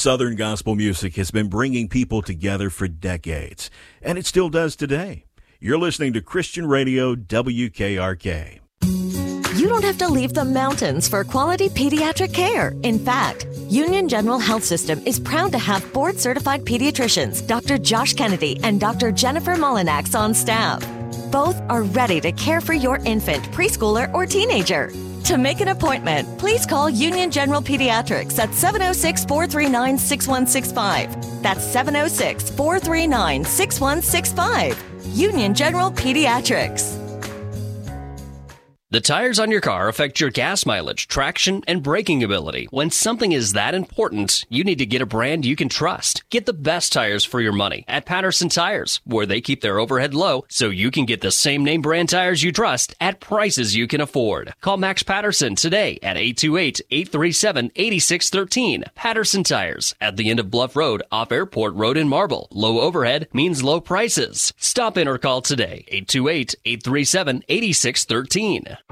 Southern gospel music has been bringing people together for decades, and it still does today. You're listening to Christian Radio WKRK. You don't have to leave the mountains for quality pediatric care. In fact, Union General Health System is proud to have board-certified pediatricians Dr. Josh Kennedy and Dr. Jennifer Mullinax on staff. Both are ready to care for your infant, preschooler, or teenager. To make an appointment, please call Union General Pediatrics at 706-439-6165. That's 706-439-6165. Union General Pediatrics. The tires on your car affect your gas mileage, traction, and braking ability. When something is that important, you need to get a brand you can trust. Get the best tires for your money at Patterson Tires, where they keep their overhead low so you can get the same name brand tires you trust at prices you can afford. Call Max Patterson today at 828-837-8613. Patterson Tires at the end of Bluff Road off Airport Road in Marble. Low overhead means low prices. Stop in or call today, 828-837-8613.